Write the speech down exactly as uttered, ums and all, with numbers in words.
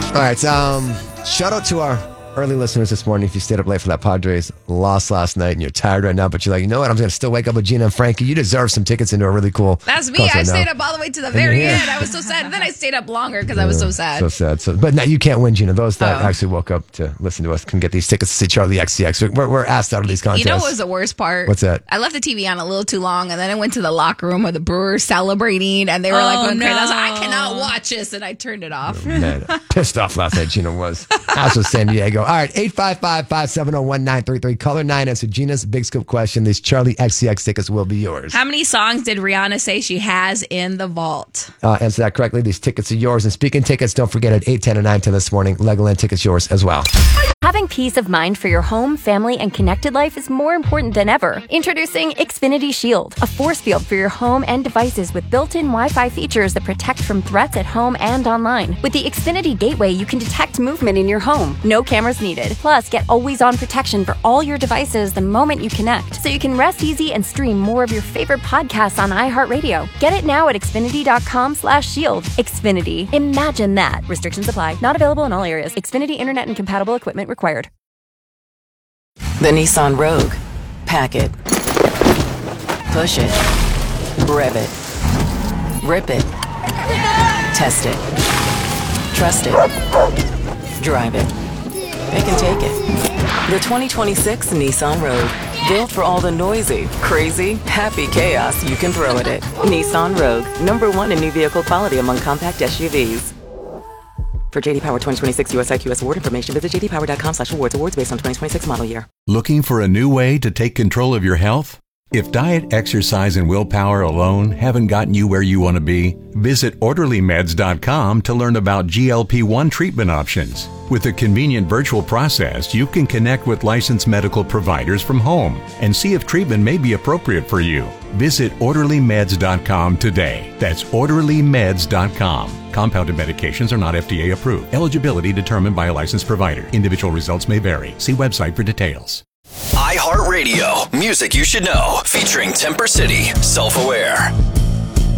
All right. Um, shout out to our early listeners this morning. If you stayed up late for that Padres loss last night and you're tired right now, but you're like, you know what? I'm going to still wake up with Gina and Frankie. You deserve some tickets into a really cool. That's me. I right stayed now. up all the way to the very end. I was so sad. And then I stayed up longer because yeah, I was so sad. So sad. So, but now you can't win, Gina. Those that oh. actually woke up to listen to us can get these tickets to see Charlie X C X. We're, we're asked out of these contests. You know what was the worst part? What's that? I left the T V on a little too long, and then I went to the locker room where the Brewers celebrating, and they were oh, like, going no. crazy. I was like, I cannot watch this, and I turned it off. Oh, man, pissed off last night, Gina was. As was San Diego. All right, eight five five, five seven zero, one nine three three. Caller nine answer Gina's big scoop question. These Charlie X C X tickets will be yours. How many songs did Rihanna say she has in the vault? Uh, answer that correctly. These tickets are yours. And speaking tickets, don't forget at eight, ten, and nine ten this morning, Legoland tickets yours as well. Having peace of mind for your home, family, and connected life is more important than ever. Introducing Xfinity Shield, a force field for your home and devices with built-in Wi-Fi features that protect from threats at home and online. With the Xfinity Gateway, you can detect movement in your home. No cameras needed. Plus, get always-on protection for all your devices the moment you connect, so you can rest easy and stream more of your favorite podcasts on iHeartRadio. Get it now at Xfinity.com slash shield. Xfinity. Imagine that. Restrictions apply. Not available in all areas. Xfinity Internet and compatible equipment required. The Nissan Rogue. Pack it. Push it. Rev it. Rip it. Test it. Trust it. Drive it. It can take it. The twenty twenty-six Nissan Rogue. Built for all the noisy, crazy, happy chaos you can throw at it. Nissan Rogue. Number one in new vehicle quality among compact S U Vs. For J D Power twenty twenty-six U S I Q S award information, visit jdpower.com slash awards. Awards based on twenty twenty-six model year. Looking for a new way to take control of your health? If diet, exercise, and willpower alone haven't gotten you where you want to be, visit orderly meds dot com to learn about G L P one treatment options. With a convenient virtual process, you can connect with licensed medical providers from home and see if treatment may be appropriate for you. Visit orderly meds dot com today. That's orderly meds dot com. Compounded medications are not F D A approved. Eligibility determined by a licensed provider. Individual results may vary. See website for details. iHeartRadio, music you should know, featuring Temper City, Self-Aware.